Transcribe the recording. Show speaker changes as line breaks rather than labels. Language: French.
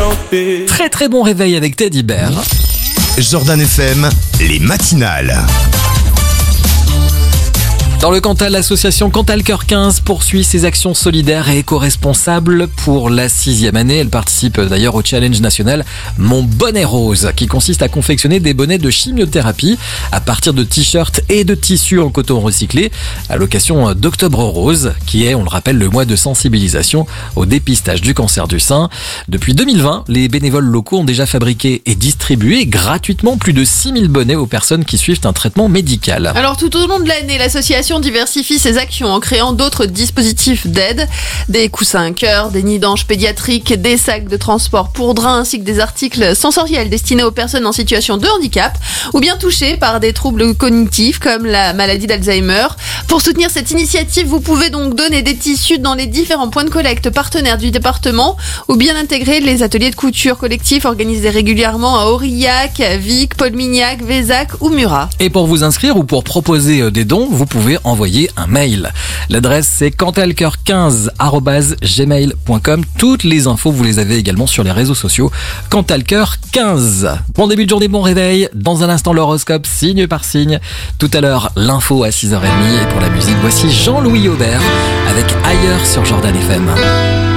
chanter.
Très très bon réveil avec Teddy Bear.
Jordan FM, les matinales.
Dans le Cantal, l'association Cantal Cœur 15 poursuit ses actions solidaires et éco-responsables pour la 6e année. Elle participe d'ailleurs au challenge national Mon Bonnet Rose, qui consiste à confectionner des bonnets de chimiothérapie à partir de t-shirts et de tissus en coton recyclé à l'occasion d'Octobre Rose, qui est, on le rappelle, le mois de sensibilisation au dépistage du cancer du sein. Depuis 2020, les bénévoles locaux ont déjà fabriqué et distribué gratuitement plus de 6000 bonnets aux personnes qui suivent un traitement médical.
Alors tout au long de l'année, l'association diversifie ses actions en créant d'autres dispositifs d'aide, des coussins à cœur, des nids d'anges pédiatriques, des sacs de transport pour drains ainsi que des articles sensoriels destinés aux personnes en situation de handicap ou bien touchées par des troubles cognitifs comme la maladie d'Alzheimer. Pour soutenir cette initiative, vous pouvez donc donner des tissus dans les différents points de collecte partenaires du département ou bien intégrer les ateliers de couture collectifs organisés régulièrement à Aurillac, Vic, Paul-Mignac, Vézac ou Murat.
Et pour vous inscrire ou pour proposer des dons, vous pouvez envoyer un mail. L'adresse c'est cantalcoeur15@gmail.com. Toutes les infos, vous les avez également sur les réseaux sociaux. Cantalcoeur15. Bon début de journée, bon réveil. Dans un instant, l'horoscope signe par signe. Tout à l'heure, l'info à 6h30. Et pour la musique, voici Jean-Louis Aubert avec Ailleurs sur Jordan FM.